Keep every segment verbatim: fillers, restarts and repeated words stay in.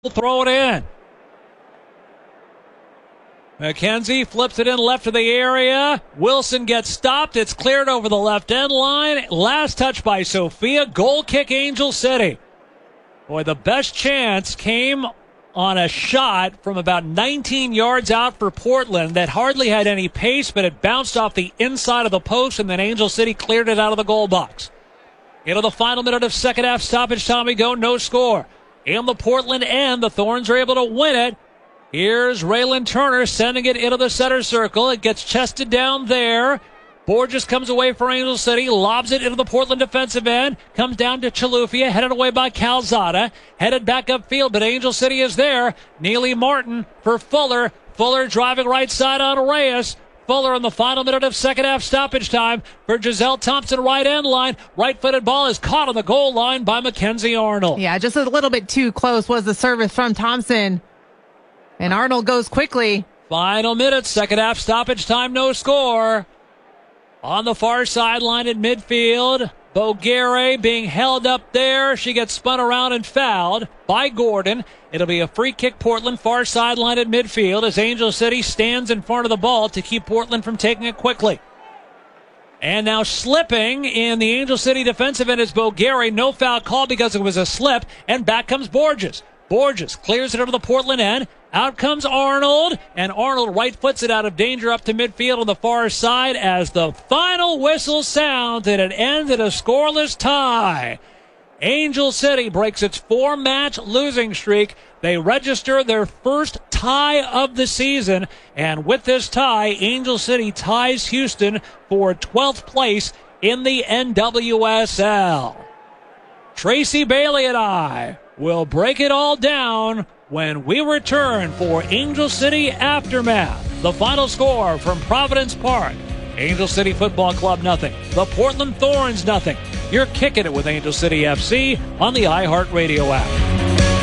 We'll throw it in. McKenzie flips it in left of the area. Wilson gets stopped. It's cleared over the left end line. Last touch by Sophia. Goal kick, Angel City. Boy, the best chance came on a shot from about nineteen yards out for Portland that hardly had any pace, but it bounced off the inside of the post, and then Angel City cleared it out of the goal box. Into the final minute of second half stoppage time we go. No score. In the Portland end, the Thorns are able to win it. Here's Raylan Turner sending it into the center circle. It gets chested down there. Borges comes away for Angel City, lobs it into the Portland defensive end, comes down to Chalufia, headed away by Calzada, headed back upfield, but Angel City is there. Neely Martin for Fuller. Fuller driving right side on Reyes. Fuller in the final minute of second half stoppage time for Giselle Thompson, right end line. Right-footed ball is caught on the goal line by Mackenzie Arnold. Yeah, just a little bit too close was the service from Thompson. And Arnold goes quickly. Final minute, second half stoppage time, no score. On the far sideline in midfield, Boguere being held up there. She gets spun around and fouled by Gordon. It'll be a free kick, Portland, far sideline at midfield as Angel City stands in front of the ball to keep Portland from taking it quickly. And now slipping in the Angel City defensive end is Boguere. No foul called because it was a slip. And back comes Borges. Borges clears it over the Portland end. Out comes Arnold, and Arnold right foots it out of danger up to midfield on the far side as the final whistle sounds, and it ends in a scoreless tie. Angel City breaks its four-match losing streak. They register their first tie of the season, and with this tie, Angel City ties Houston for twelfth place in the N W S L. Tracy Bailey and I will break it all down when we return for Angel City Aftermath. The final score from Providence Park. Angel City Football Club, nothing. The Portland Thorns, nothing. You're kicking it with Angel City F C on the iHeartRadio app.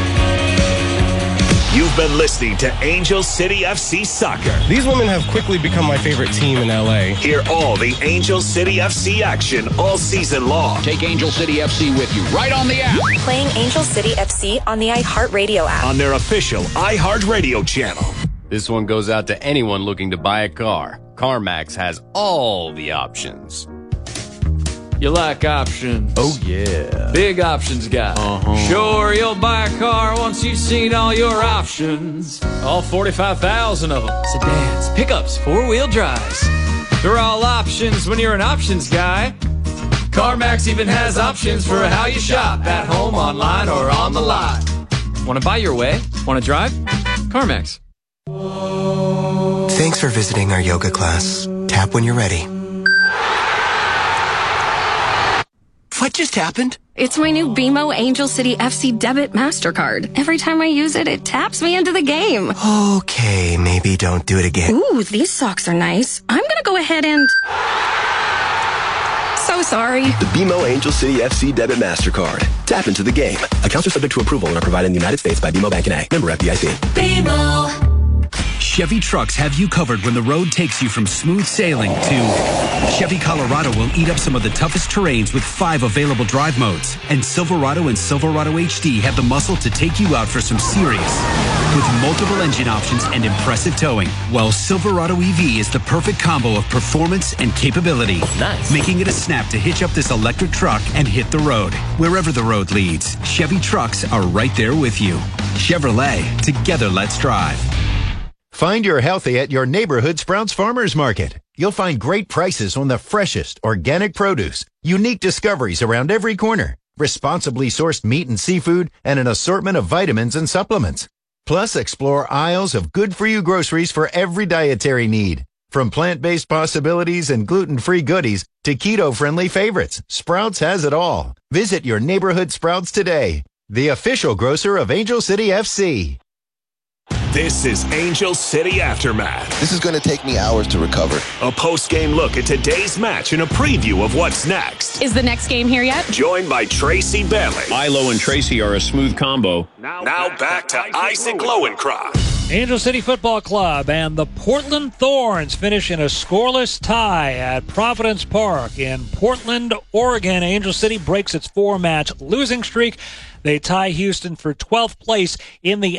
You've been listening to Angel City F C Soccer. These women have quickly become my favorite team in L A. Hear all the Angel City F C action all season long. Take Angel City F C with you right on the app. Playing Angel City F C on the iHeartRadio app. On their official iHeartRadio channel. This one goes out to anyone looking to buy a car. CarMax has all the options. You like options? Oh, yeah. Big options guy. Uh-huh. Sure, you'll buy a car once you've seen all your options. All forty-five thousand of them. Sedans, pickups, four-wheel drives. They're all options when you're an options guy. CarMax even has options for how you shop. At home, online, or on the lot. Want to buy your way? Want to drive? CarMax. Thanks for visiting our yoga class. Tap when you're ready. What just happened? It's my new B M O Angel City F C debit MasterCard. Every time I use it, it taps me into the game. Okay, maybe don't do it again. Ooh, these socks are nice. I'm gonna go ahead and... So sorry. The B M O Angel City F C debit MasterCard. Tap into the game. Accounts are subject to approval and are provided in the United States by B M O Bank N A. Member F D I C. B M O. Chevy trucks have you covered when the road takes you from smooth sailing to Chevy Colorado will eat up some of the toughest terrains with five available drive modes. And Silverado and Silverado H D have the muscle to take you out for some serious with multiple engine options and impressive towing. While Silverado E V is the perfect combo of performance and capability. Nice. Making it a snap to hitch up this electric truck and hit the road. Wherever the road leads, Chevy trucks are right there with you. Chevrolet, together let's drive. Find your healthy at your neighborhood Sprouts Farmers Market. You'll find great prices on the freshest organic produce, unique discoveries around every corner, responsibly sourced meat and seafood, and an assortment of vitamins and supplements. Plus, explore aisles of good-for-you groceries for every dietary need. From plant-based possibilities and gluten-free goodies to keto-friendly favorites, Sprouts has it all. Visit your neighborhood Sprouts today, the official grocer of Angel City F C. This is Angel City Aftermath. This is going to take me hours to recover. A post-game look at today's match and a preview of what's next. Is the next game here yet? Joined by Tracy Bailey. Ilo and Tracy are a smooth combo. Now, now back, back to Isaac Lowenkron. Angel City Football Club and the Portland Thorns finish in a scoreless tie at Providence Park in Portland, Oregon. Angel City breaks its four-match losing streak. They tie Houston for twelfth place in the